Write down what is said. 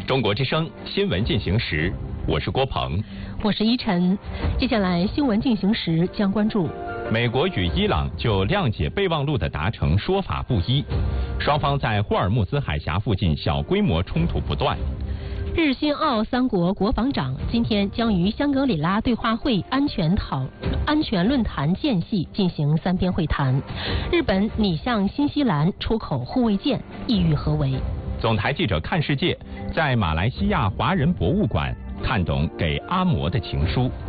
中国之声新闻进行时，我是郭鹏， 我是依晨。接下来新闻进行时将关注美国与伊朗就谅解备忘录的达成说法不一，双方在霍尔木兹海峡附近小规模冲突不断。 日新澳三国国防长今天将于香格里拉对话会安全论坛间隙进行3边会谈。日本拟向新西兰出口护卫舰，意欲何为？ 总台记者看世界在马来西亚华人博物馆看懂给阿嬷的情书。